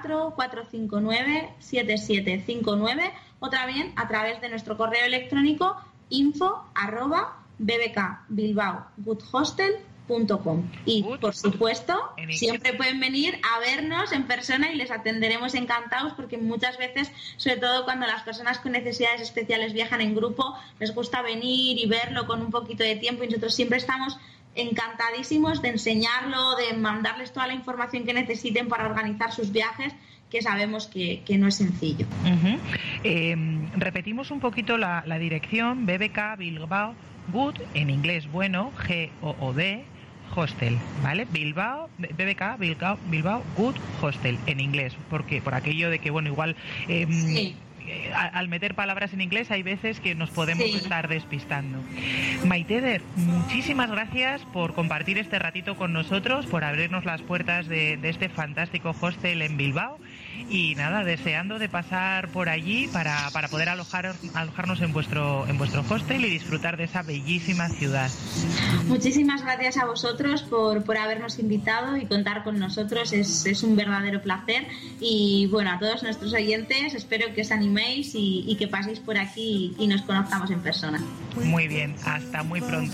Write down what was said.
984-459-7759 o también a través de nuestro correo electrónico info@bbkbilbaogoodhostel.com. Y por supuesto siempre pueden venir a vernos en persona y les atenderemos encantados, porque muchas veces, sobre todo cuando las personas con necesidades especiales viajan en grupo, les gusta venir y verlo con un poquito de tiempo, y nosotros siempre estamos encantadísimos de enseñarlo, de mandarles toda la información que necesiten para organizar sus viajes, que sabemos que no es sencillo. Repetimos un poquito la dirección: BBK Bilbao Good, en inglés bueno, G-O-O-D, Hostel, ¿vale? BBK Bilbao Good Hostel, en inglés, porque por aquello de que, bueno, igual al meter palabras en inglés hay veces que nos podemos estar despistando. Maite, muchísimas gracias por compartir este ratito con nosotros, por abrirnos las puertas de este fantástico hostel en Bilbao, y nada, deseando de pasar por allí para poder alojarnos en vuestro hostel y disfrutar de esa bellísima ciudad. Muchísimas gracias a vosotros por habernos invitado y contar con nosotros. Es un verdadero placer, y bueno, a todos nuestros oyentes espero que os animéis y que paséis por aquí y nos conozcamos en persona. Muy bien, hasta muy pronto.